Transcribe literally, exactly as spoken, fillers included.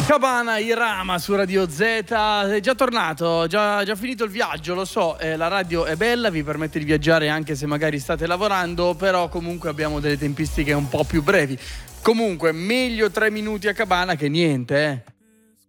Cabana, Irama su Radio Z. È già tornato, già, già finito il viaggio, lo so, eh, la radio è bella, vi permette di viaggiare anche se magari state lavorando, però comunque abbiamo delle tempistiche un po' più brevi. Comunque meglio tre minuti a Cabana che niente, eh.